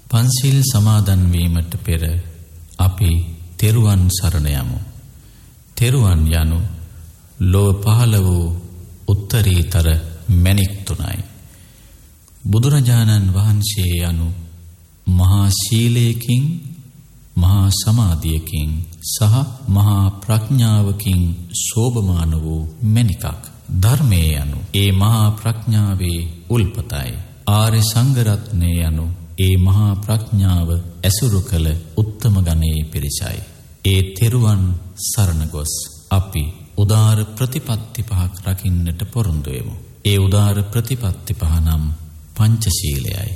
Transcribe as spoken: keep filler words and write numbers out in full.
පන්සිල් සමාදන් වීමට පෙර අපි තෙරුවන් සරණ යමු. තෙරුවන් යනු ලොව පහළ වූ උත්තරීතර මැණික් තුනයි. බුදුරජාණන් වහන්සේ යනු මහා ශීලයකින්, මහා සමාධියකින් සහ මහා ප්‍රඥාවකින් शोभमान වූ මැණිකක්. ධර්මයේ යනු ඒ මහා ප්‍රඥාවේ උල්පතයි. ආර්ය සංඝ රත්නය යනු ඒ මහා ප්‍රඥාව ඇසුරු කළ උත්තම ගණයේ පිරිසයි. ඒ තෙරුවන් සරණ ගොස් අපි උදාර ප්‍රතිපත්ති පහක් රකින්නට පොරොන්දු වෙමු. ඒ උදාර ප්‍රතිපත්ති පහ නම් පංචශීලයයි.